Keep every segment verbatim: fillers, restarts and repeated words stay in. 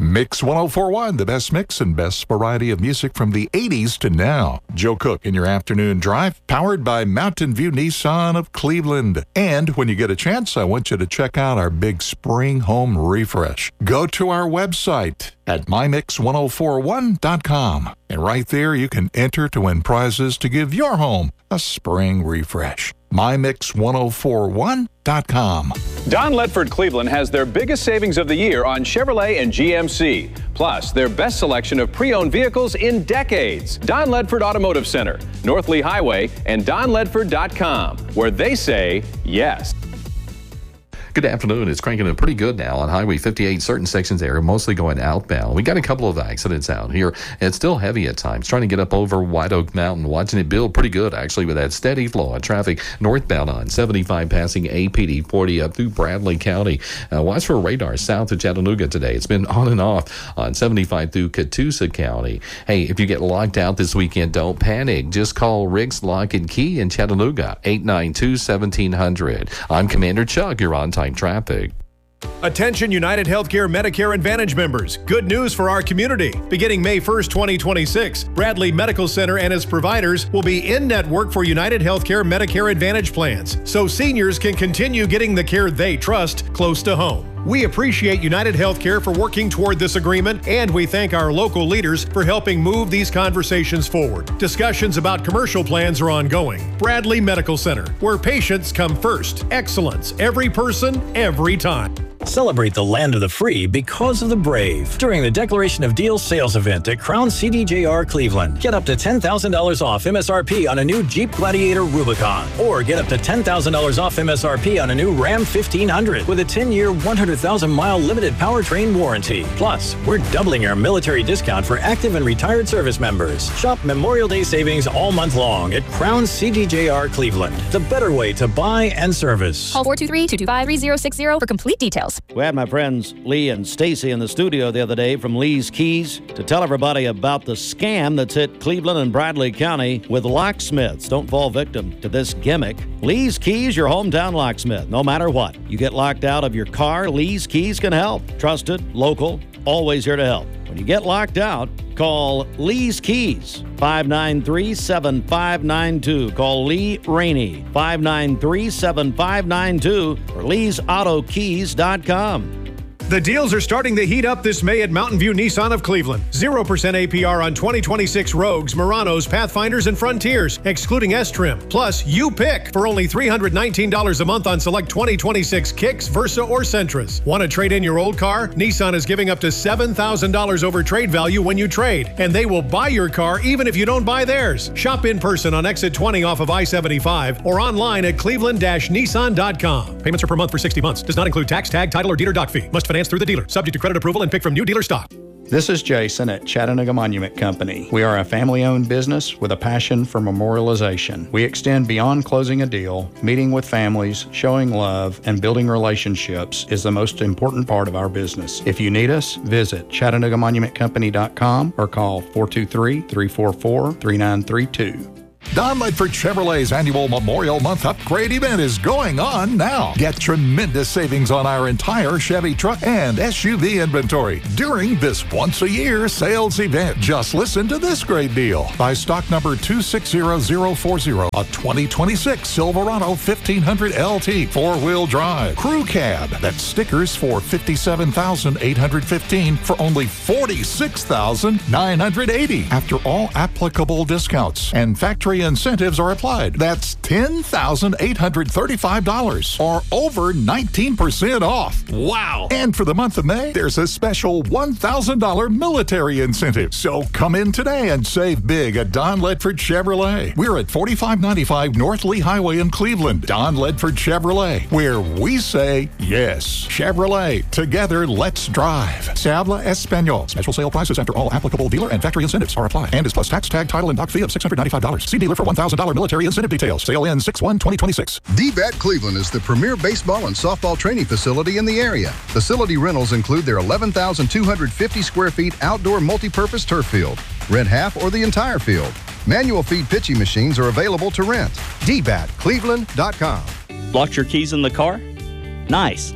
Mix one oh four point one, the best mix and best variety of music from the eighties to now. Joe Cook in your afternoon drive, powered by Mountain View Nissan of Cleveland. And when you get a chance, I want you to check out our big spring home refresh. Go to our website at my mix one oh four one dot com. And right there, you can enter to win prizes to give your home a spring refresh. my mix one oh four one dot com. Don Ledford Cleveland has their biggest savings of the year on Chevrolet and G M C. Plus, their best selection of pre-owned vehicles in decades. Don Ledford Automotive Center, North Lee Highway, and don ledford dot com, where they say yes. Good afternoon. It's cranking up pretty good now on Highway fifty-eight. Certain sections there are mostly going outbound. We got a couple of accidents out here. It's still heavy at times. Trying to get up over White Oak Mountain, watching it build pretty good, actually, with that steady flow of traffic northbound on seventy-five passing A P D forty up through Bradley County. Uh, watch for radar south of Chattanooga today. It's been on and off on seventy-five through Catoosa County. Hey, if you get locked out this weekend, don't panic. Just call Rick's Lock and Key in Chattanooga, eight nine two, one seven zero zero. I'm Commander Chuck. You're on time traffic. Attention United Healthcare Medicare Advantage members. Good news for our community. Beginning May first, twenty twenty-six, Bradley Medical Center and its providers will be in-network for United Healthcare Medicare Advantage plans, so seniors can continue getting the care they trust close to home. We appreciate United Healthcare for working toward this agreement, and we thank our local leaders for helping move these conversations forward. Discussions about commercial plans are ongoing. Bradley Medical Center, where patients come first. Excellence, every person, every time. Celebrate the land of the free because of the brave during the Declaration of Deals sales event at Crown C D J R Cleveland. Get up to ten thousand dollars off M S R P on a new Jeep Gladiator Rubicon, or get up to ten thousand dollars off M S R P on a new Ram fifteen hundred with a ten-year, one hundred thousand mile limited powertrain warranty. Plus, we're doubling our military discount for active and retired service members. Shop Memorial Day savings all month long at Crown C D J R Cleveland, the better way to buy and service. Call four two three, two two five, three zero six zero for complete details. We had my friends Lee and Stacy in the studio the other day from Lee's Keys to tell everybody about the scam that's hit Cleveland and Bradley County with locksmiths. Don't fall victim to this gimmick. Lee's Keys, your hometown locksmith. No matter what, you get locked out of your car, Lee's Keys can help. Trusted, local, always here to help. When you get locked out, call Lee's Keys, five nine three, seven five nine two. Call Lee Rainey, five nine three, seven five nine two, or lees auto keys dot com. The deals are starting to heat up this May at Mountain View Nissan of Cleveland. zero percent A P R on twenty twenty-six Rogues, Muranos, Pathfinders, and Frontiers, excluding S-Trim. Plus, you pick for only three hundred nineteen dollars a month on select twenty twenty-six Kicks, Versa, or Sentras. Want to trade in your old car? Nissan is giving up to seven thousand dollars over trade value when you trade, and they will buy your car even if you don't buy theirs. Shop in person on exit twenty off of I seventy-five or online at cleveland dash nissan dot com. Payments are per month for sixty months. Does not include tax, tag, title, or dealer doc fee. Must finance through the dealer. Subject to credit approval and pick from new dealer stock. This is Jason at Chattanooga Monument Company. We are a family-owned business with a passion for memorialization. We extend beyond closing a deal. Meeting with families, showing love, and building relationships is the most important part of our business. If you need us, visit chattanooga monument company dot com or call four two three, three four four, three nine three two. Don Ledford Chevrolet's annual Memorial Month upgrade event is going on now. Get tremendous savings on our entire Chevy truck and S U V inventory during this once-a-year sales event. Just listen to this great deal. Buy stock number two six zero zero four zero, a twenty twenty-six Silverado fifteen hundred L T four-wheel drive crew cab. That's stickers for fifty-seven thousand eight hundred fifteen dollars for only forty-six thousand nine hundred eighty dollars after all applicable discounts and factory incentives are applied. That's ten thousand eight hundred thirty-five dollars or over nineteen percent off. Wow! And for the month of May, there's a special one thousand dollars military incentive. So come in today and save big at Don Ledford Chevrolet. We're at forty-five ninety-five North Lee Highway in Cleveland. Don Ledford Chevrolet, where we say yes. Chevrolet, together let's drive. Se habla español. Special sale prices after all applicable dealer and factory incentives are applied. And is plus tax, tag, title, and doc fee of six hundred ninety-five dollars. See dealer for one thousand dollars military incentive details. Sale ends six one twenty twenty-six. D B A T Cleveland is the premier baseball and softball training facility in the area. Facility rentals include their eleven thousand two hundred fifty square feet outdoor multi-purpose turf field. Rent half or the entire field. Manual feed pitching machines are available to rent. D B A T Cleveland dot com. Locked your keys in the car? Nice.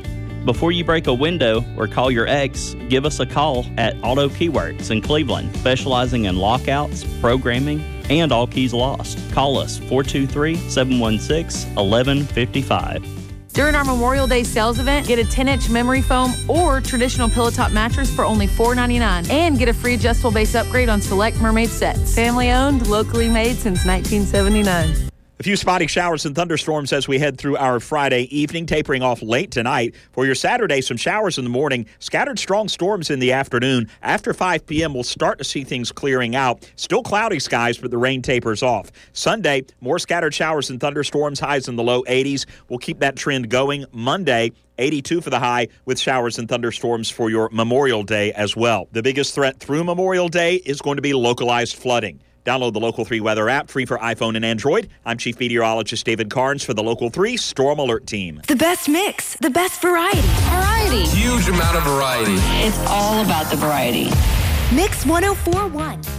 Before you break a window or call your ex, give us a call at Auto Key Works in Cleveland, specializing in lockouts, programming, and all keys lost. Call us four two three, seven one six, one one five five. During our Memorial Day sales event, get a ten-inch memory foam or traditional pillow top mattress for only four ninety-nine and get a free adjustable base upgrade on select Mermaid sets. Family owned, locally made since nineteen seventy-nine. A few spotty showers and thunderstorms as we head through our Friday evening, tapering off late tonight. For your Saturday, some showers in the morning, scattered strong storms in the afternoon. After five p.m., we'll start to see things clearing out. Still cloudy skies, but the rain tapers off. Sunday, more scattered showers and thunderstorms, highs in the low eighties. We'll keep that trend going. Monday, eighty-two for the high with showers and thunderstorms for your Memorial Day as well. The biggest threat through Memorial Day is going to be localized flooding. Download the Local three Weather app, free for iPhone and Android. I'm Chief Meteorologist David Carnes for the Local three Storm Alert Team. The best mix, the best variety. Variety. Huge amount of variety. It's all about the variety. Mix one oh four point one.